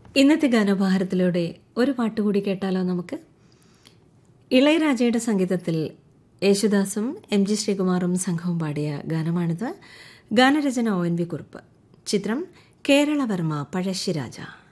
ഇന്നത്തെ ഗാനോപഹാരത്തിലൂടെ ഒരു പാട്ടുകൂടി കേട്ടാലോ നമുക്ക്. ഇളയരാജയുടെ സംഗീതത്തിൽ യേശുദാസും എം.ജി. ശ്രീകുമാറും സംഘവും പാടിയ ഗാനമാണിത്. ഗാനരചന ONV കുറുപ്പ്. ചിത്രം കേരളവർമ്മ പഴശ്ശിരാജ.